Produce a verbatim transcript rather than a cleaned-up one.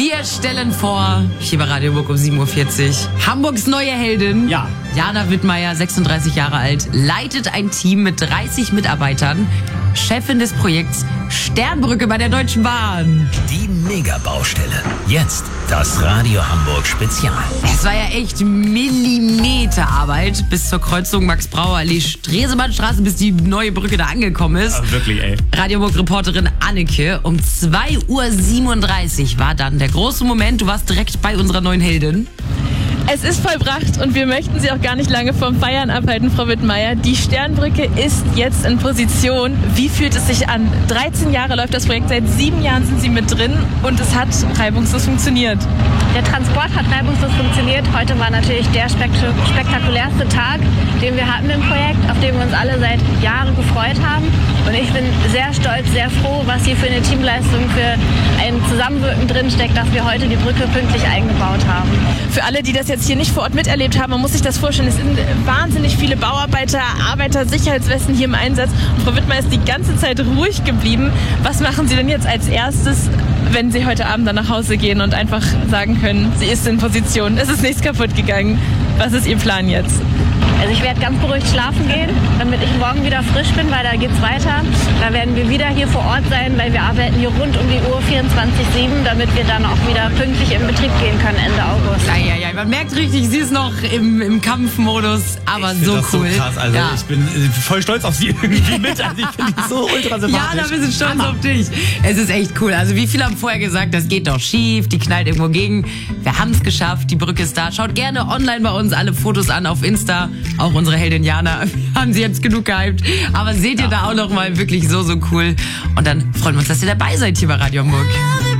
Wir stellen vor, hier bei Radio Hamburg um sieben Uhr vierzig, Hamburgs neue Heldin. Ja. Jana Wittmeier, sechsunddreißig Jahre alt, leitet ein Team mit dreißig Mitarbeitern, Chefin des Projekts Sternbrücke bei der Deutschen Bahn. Die Megabaustelle. Jetzt das Radio Hamburg Spezial. Es war ja echt Millimeterarbeit bis zur Kreuzung Max-Brauer-Allee, Stresemannstraße, bis die neue Brücke da angekommen ist. Aber wirklich, ey. Radio Hamburg-Reporterin Anneke, um zwei Uhr siebenunddreißig war dann der große Moment. Du warst direkt bei unserer neuen Heldin. Es ist vollbracht und wir möchten Sie auch gar nicht lange vom Feiern abhalten, Frau Wittmeier. Die Sternbrücke ist jetzt in Position. Wie fühlt es sich an? dreizehn Jahre läuft das Projekt, seit sieben Jahren sind Sie mit drin und es hat reibungslos funktioniert. Der Transport hat reibungslos funktioniert. Heute war natürlich der spektakulärste Tag, den wir hatten im Projekt, auf den wir uns alle seit Jahren gefreut haben. Und ich bin sehr stolz, sehr froh, was hier für eine Teamleistung, für ein Zusammenwirken drinsteckt, dass wir heute die Brücke pünktlich eingebaut haben. Für alle, die das jetzt hier nicht vor Ort miterlebt haben, man muss sich das vorstellen, es sind wahnsinnig viele Bauarbeiter, Arbeiter, Sicherheitswesten hier im Einsatz. Und Frau Wittmeier ist die ganze Zeit ruhig geblieben. Was machen Sie denn jetzt als erstes, wenn Sie heute Abend dann nach Hause gehen und einfach sagen können, sie ist in Position, es ist nichts kaputt gegangen? Was ist Ihr Plan jetzt? Also ich werde ganz beruhigt schlafen gehen, damit ich morgen wieder frisch bin, weil da geht's weiter. Da werden wir wieder hier vor Ort sein, weil wir arbeiten hier rund um die Uhr vierundzwanzig sieben, damit wir dann auch wieder pünktlich in Betrieb gehen können Ende August. Ja, ja, ja, man merkt richtig, sie ist noch im, im Kampfmodus, aber ich so das cool. So krass. Also ja. ich bin äh, voll stolz auf sie irgendwie mit. Also ich finde die so ultra sympathisch. Ja, da wir sind stolz auf dich. Es ist echt cool. Also wie viele haben vorher gesagt, das geht doch schief, die knallt irgendwo gegen. Wir haben es geschafft, die Brücke ist da. Schaut gerne online bei uns alle Fotos an auf Insta. Auch unsere Heldin Jana. Wir haben sie jetzt genug gehypt. Aber seht ihr ja. da auch noch mal wirklich so, so cool. Und dann freuen wir uns, dass ihr dabei seid hier bei Radio Hamburg.